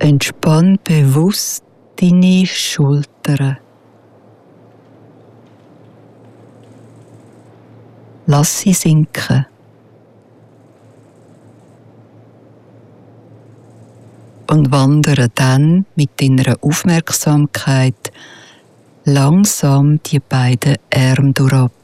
Entspann bewusst deine Schultern. Lass sie sinken. Und wandere dann mit deiner Aufmerksamkeit langsam die beiden Arme durchab.